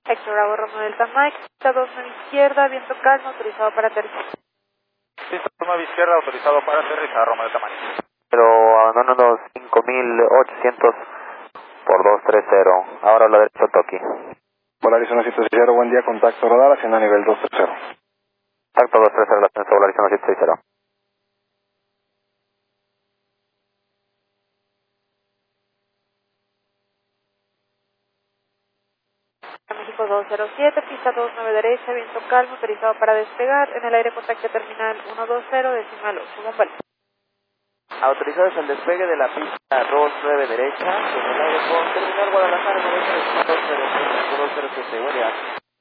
Héctor Bravo Romeo Delta Mike, pista 29 izquierda, viento calmo, autorizado para aterrizar. Pista 29 izquierda, autorizado para aterrizar, Romeo Delta Mike. Pero abandonando 5800 por 230, ahora a la derecha Toki. Polarizón 760, buen día, contacto radar, haciendo a nivel 230. Contacto 230, la ascenso Polarizón 760. México 207, pista 29 derecha, viento calmo, autorizado para despegar, en el aire contacto terminal 120, decimal 8, bombal. Autorizados el despegue de la pista 29 derecha, en el aire con terminal Guadalajara, 207, buen día.